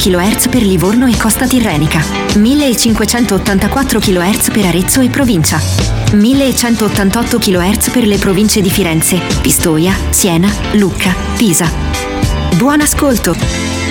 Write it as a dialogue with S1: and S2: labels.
S1: kHz per Livorno e Costa Tirrenica, 1584 kHz per Arezzo e provincia, 1188 kHz per le province di Firenze, Pistoia, Siena, Lucca, Pisa. Buon ascolto!